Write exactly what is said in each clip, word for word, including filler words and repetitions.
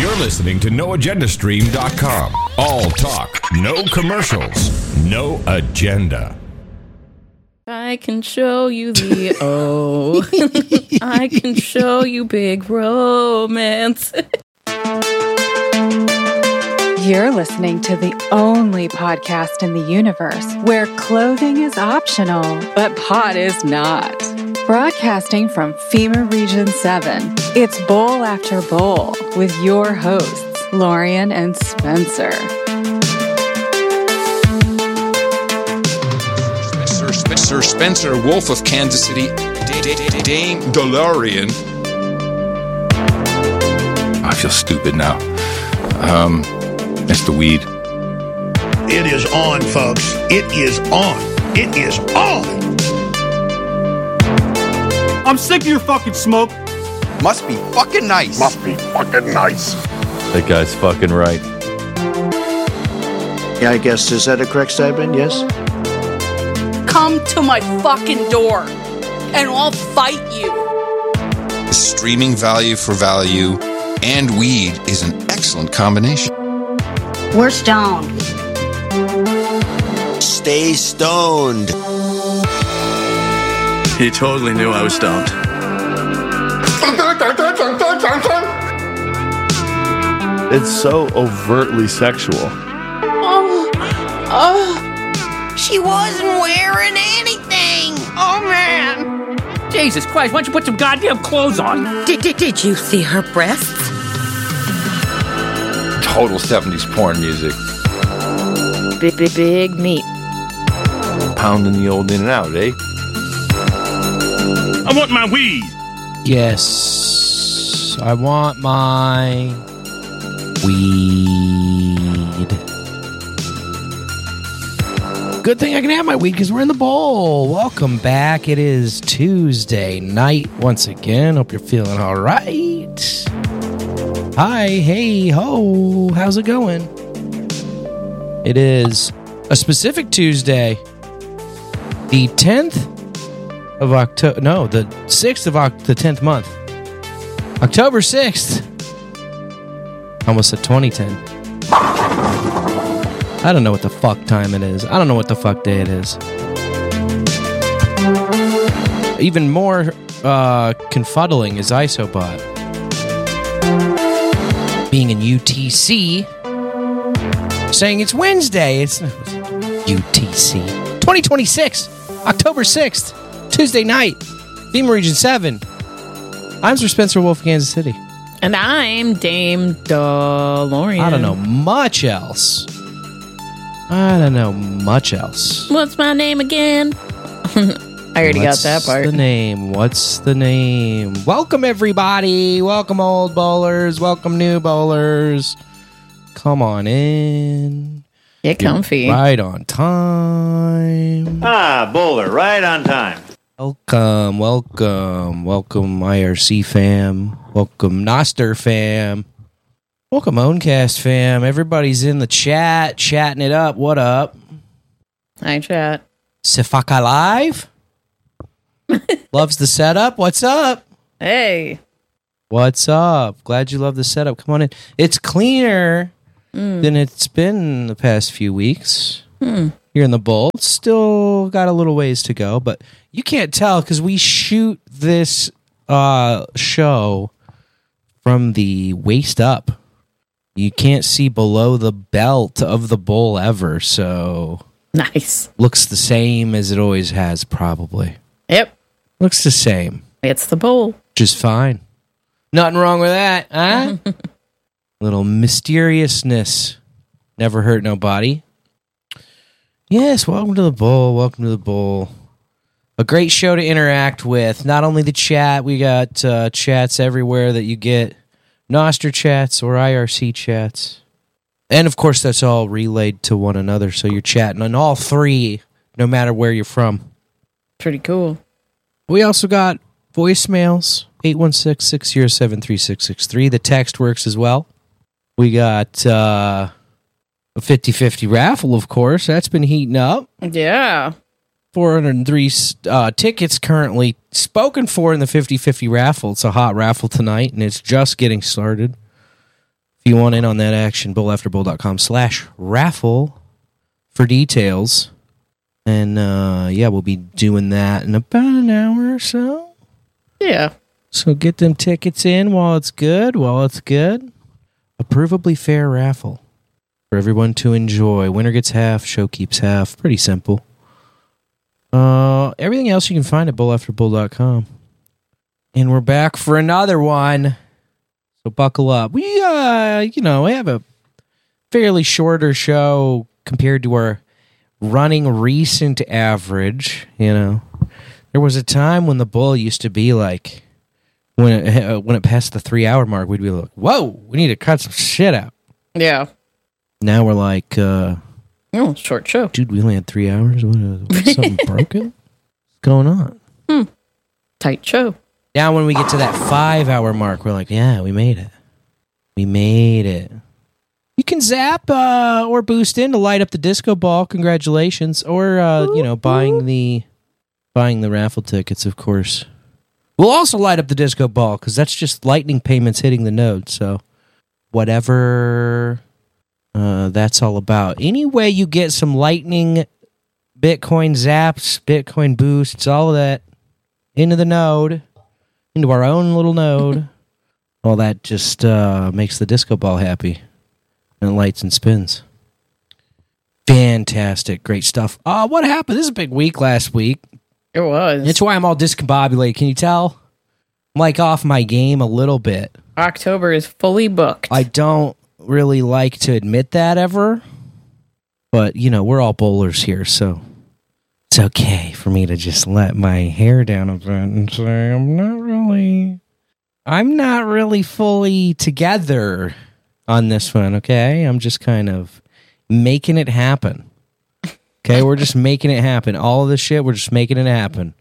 You're listening to no agenda stream dot com. All talk, no commercials, no agenda. I can show you the O. I can show you big romance. You're listening to the only podcast in the universe where clothing is optional, but pot is not. Broadcasting from FEMA Region seven, it's Bowl After Bowl with your hosts, Lorian and Spencer. Sir, Spencer, Spencer, Wolf of Kansas City, Dame DeLorean. I feel stupid now. Um, that's the weed. It is on, folks. It is on. It is on. I'm sick of your fucking smoke. Must be fucking nice. Must be fucking nice. That guy's fucking right. Yeah, I guess, is that a correct statement? Yes? Come to my fucking door, and I'll fight you. Streaming value for value and weed is an excellent combination. We're stoned. Stay stoned. He totally knew I was stoned. It's so overtly sexual. Oh, oh, she wasn't wearing anything. Oh, man. Jesus Christ, why don't you put some goddamn clothes on? Did, did, did you see her breasts? Total seventies porn music. Big, big, big meat. Pounding the old in and out, eh? I want my weed. Yes, I want my weed. Good thing I can have my weed because we're in the bowl. Welcome back. It is Tuesday night once again. Hope you're feeling all right. Hi, hey, ho. How's it going? It is a specific Tuesday, the tenth of October. No, the sixth of Oct- the tenth month. October sixth. Almost at twenty ten. I don't know what the fuck time it is. I don't know what the fuck day it is. Even more uh, confuddling is Isobot being in U T C, saying it's Wednesday. It's U T C. twenty twenty-six, October sixth, Tuesday night, FEMA Region seven. I'm Sir Spencer Wolf of Kansas City. And I'm Dame DeLorean. I don't know much else. I don't know much else. What's my name again? I already What's got that part. What's the name? What's the name? Welcome, everybody. Welcome, old bowlers. Welcome, new bowlers. Come on in. Get comfy. You're right on time. Ah, bowler, right on time. Welcome, welcome, welcome, I R C fam. Welcome, Noster fam. Welcome, Owncast fam. Everybody's in the chat, chatting it up. What up? Hi, chat. Sifaka Live? Loves the setup. What's up? Hey. What's up? Glad you love the setup. Come on in. It's cleaner mm. than it's been the past few weeks. Mm. Here in the bowl. It's still got a little ways to go, but you can't tell because we shoot this uh, show from the waist up. You can't see below the belt of the bowl ever, so... Nice. Looks the same as it always has, probably. Yep. Looks the same. It's the bowl. Just fine. Nothing wrong with that, huh? Little mysteriousness. Never hurt nobody. Yes, welcome to the bowl. Welcome to the bowl. A great show to interact with. Not only the chat, we got uh, chats everywhere that you get. Noster chats or I R C chats. And, of course, that's all relayed to one another, so you're chatting on all three, no matter where you're from. Pretty cool. We also got voicemails, eight one six, six zero seven, three six six three. The text works as well. We got uh, a fifty-fifty raffle, of course. That's been heating up. Yeah. four hundred three uh, tickets currently spoken for in the fifty-fifty raffle. It's a hot raffle tonight, and it's just getting started. If you want in on that action, bullafterbull.com slash raffle for details. And, uh, yeah, we'll be doing that in about an hour or so. Yeah. So get them tickets in while it's good, while it's good. A provably fair raffle for everyone to enjoy. Winner gets half, show keeps half. Pretty simple. Uh, everything else you can find at bull after bull dot com. And we're back for another one. So buckle up. We, uh, you know, we have a fairly shorter show compared to our running recent average. You know, there was a time when the Bull used to be like, when it, uh, when it passed the three hour mark, we'd be like, whoa, we need to cut some shit out. Yeah. Now we're like, uh, oh, short show. Dude, we only had three hours. What, uh, something broken? What's going on? Hmm. Tight show. Now when we get to that five hour mark, we're like, yeah, we made it. We made it. You can zap uh, or boost in to light up the disco ball. Congratulations. Or, uh, you know, buying the buying the raffle tickets, of course. We'll also light up the disco ball because that's just lightning payments hitting the node. So whatever uh, that's all about. Any way you get some lightning, Bitcoin zaps, Bitcoin boosts, all of that into the node, into our own little node, all that just uh, makes the disco ball happy. And it lights and spins. Fantastic. Great stuff. Uh, what happened? This is a big week last week. It was. That's why I'm all discombobulated. Can you tell? I'm like off my game a little bit. October is fully booked. I don't really like to admit that ever. But, you know, we're all bowlers here, so it's okay for me to just let my hair down a bit and say I'm not really... I'm not really fully together on this one, okay? I'm just kind of making it happen. Okay, we're just making it happen. All of this shit, we're just making it happen.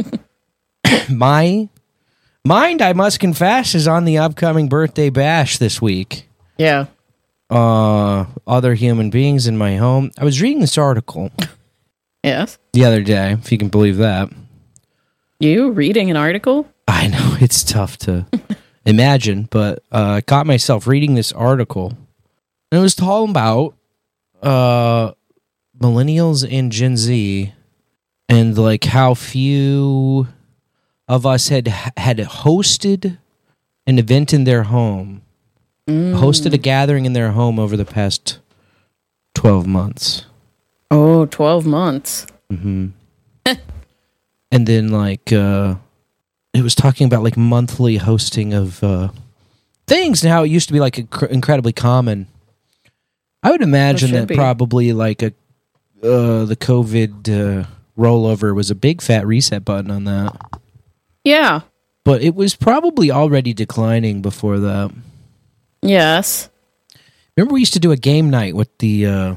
My mind, I must confess, is on the upcoming birthday bash this week. Yeah. Uh, other human beings in my home. I was reading this article. Yes. The other day, if you can believe that. You reading an article? I know, it's tough to imagine, but uh, I caught myself reading this article. And it was talking about uh, millennials and Gen Z and like how few of us had had hosted an event in their home, mm. hosted a gathering in their home over the past twelve months. Oh, twelve months. Mm-hmm. And then like... Uh, it was talking about like monthly hosting of uh, things and how it used to be like inc- incredibly common. I would imagine that be. probably like a uh, the COVID uh, rollover was a big fat reset button on that. Yeah. But it was probably already declining before that. Yes. Remember we used to do a game night with the uh,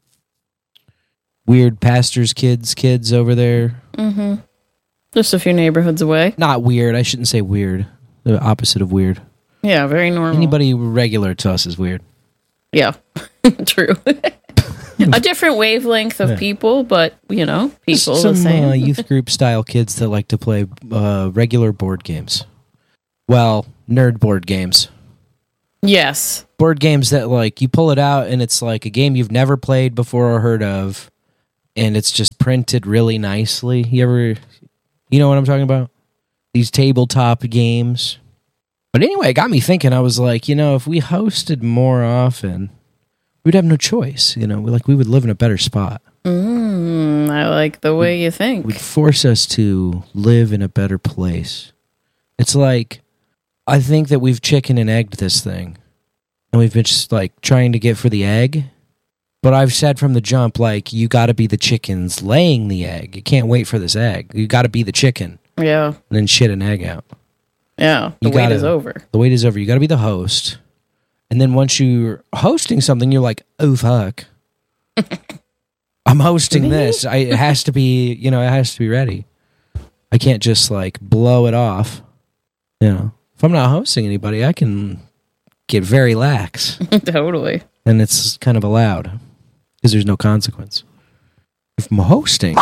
weird pastor's kids kids over there? Mm-hmm. Just a few neighborhoods away. Not weird. I shouldn't say weird. The opposite of weird. Yeah, very normal. Anybody regular to us is weird. Yeah, true. A different wavelength of yeah. people, but, you know, people Some, the same. uh, youth group style kids that like to play uh, regular board games. Well, nerd board games. Yes. Board games that, like, you pull it out and it's like a game you've never played before or heard of, and it's just printed really nicely. You ever... You know what I'm talking about? These tabletop games. But anyway, it got me thinking. I was like, you know, if we hosted more often, we'd have no choice. You know, like we would live in a better spot. Mm, I like the way you think. It would force us to live in a better place. It's like, I think that we've chicken and egged this thing. And we've been just like trying to get for the egg. But I've said from the jump, like, you got to be the chickens laying the egg. You can't wait for this egg. You got to be the chicken. Yeah. And then shit an egg out. Yeah. The you wait gotta, is over. The wait is over. You got to be the host. And then once you're hosting something, you're like, oh, fuck. I'm hosting this. I, it has to be, you know, it has to be ready. I can't just, like, blow it off. You know, if I'm not hosting anybody, I can get very lax. Totally. And it's kind of allowed. Because there's no consequence. If I'm hosting,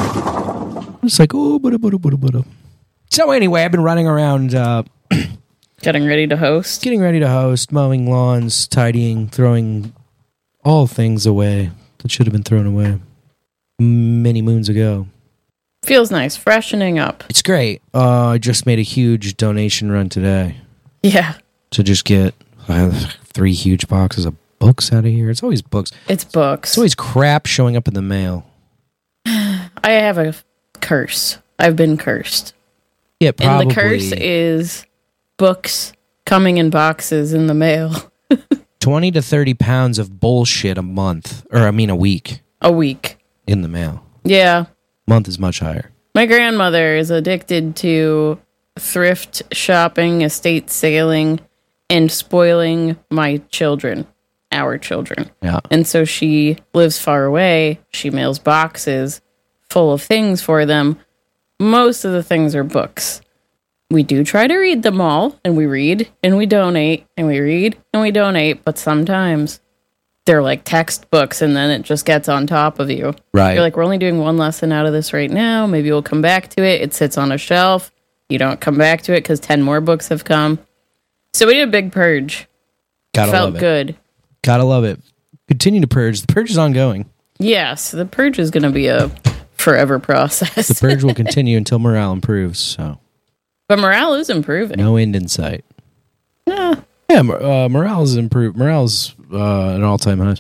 it's like, oh, bada, bada, bada, bada. So anyway, I've been running around uh, Getting ready to host. Getting ready to host, mowing lawns, tidying, throwing all things away that should have been thrown away many moons ago. Feels nice, freshening up. It's great. Uh, I just made a huge donation run today. Yeah. To just get uh, three huge boxes of books out of here. It's always books. It's books. It's always crap showing up in the mail. I have a curse. I've been cursed. Yeah, probably. And the curse is books coming in boxes in the mail. twenty to thirty pounds of bullshit a month. Or, I mean, a week. A week. In the mail. Yeah. Month is much higher. My grandmother is addicted to thrift shopping, estate sailing, and spoiling my children, our children. Yeah. And so she lives far away. She mails boxes full of things for them. Most of the things are books. We do try to read them all, and we read, and we donate, and we read, and we donate, but sometimes they're like textbooks, and then it just gets on top of you. Right. You're like, we're only doing one lesson out of this right now. Maybe we'll come back to it. It sits on a shelf. You don't come back to it because ten more books have come. So we did a big purge. Gotta Felt love it. good. Gotta love it. Continue to purge. The purge is ongoing. Yes, the purge is going to be a forever process. The purge will continue until morale improves. So, but morale is improving. No end in sight. Yeah. Yeah, uh, morale is improved. Morale's uh, an all-time high.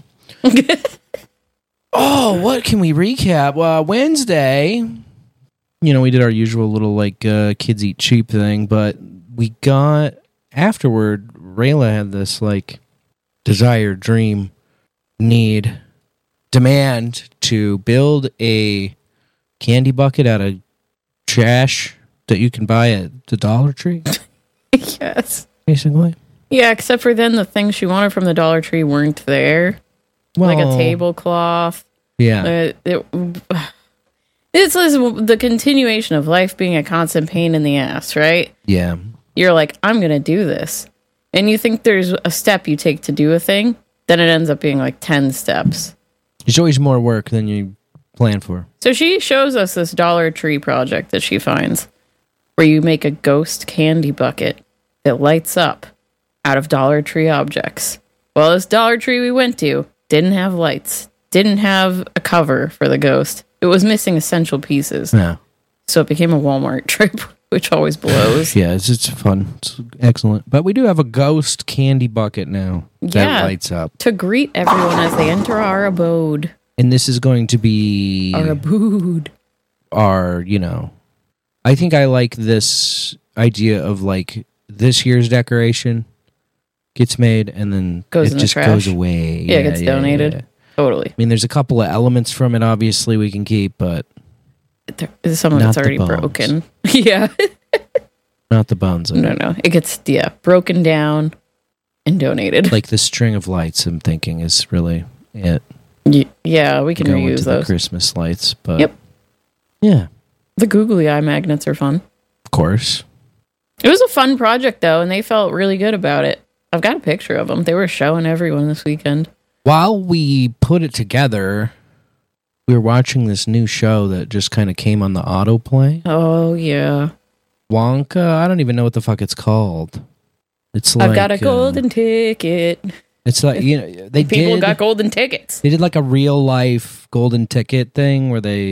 Oh, what can we recap? Uh, Wednesday, you know, we did our usual little like uh, kids eat cheap thing, but we got afterward. Rayla had this like desire, dream, need, demand to build a candy bucket out of trash that you can buy at the Dollar Tree. Yes, basically. Yeah, except for then the things she wanted from the Dollar Tree weren't there. Well, like a tablecloth. Yeah. Uh, it, it's the continuation of life being a constant pain in the ass, right? Yeah. You're like, I'm going to do this. And you think there's a step you take to do a thing, then it ends up being like ten steps. It's always more work than you plan for. So she shows us this Dollar Tree project that she finds, where you make a ghost candy bucket that lights up out of Dollar Tree objects. Well, this Dollar Tree we went to didn't have lights, didn't have a cover for the ghost. It was missing essential pieces. Yeah. So it became a Walmart trip, which always blows. Yeah, it's it's fun. It's excellent. But we do have a ghost candy bucket now that Yeah, lights up. to greet everyone as they enter our abode. And this is going to be Our abode. our, you know, I think I like this idea of like this year's decoration gets made and then Goes it in the just trash. goes away. Yeah, it gets donated. yeah. Totally. I mean, there's a couple of elements from it, obviously, we can keep, but There's some of Not it's the already bones. broken. Yeah. not the bones of No, it. no. It gets, yeah, broken down and donated. Like the string of lights, I'm thinking, is really it. Y- yeah, we can Go reuse into the those. Christmas lights, but Yep. yeah, The googly eye magnets are fun. of course. It was a fun project, though, and they felt really good about it. I've got a picture of them. They were showing everyone this weekend. While we put it together, we were watching this new show that just kind of came on the autoplay. Oh, yeah. Wonka. I don't even know what the fuck it's called. It's like I've got a uh, golden ticket. It's like, you know, they People did got golden tickets. they did like a real life golden ticket thing where they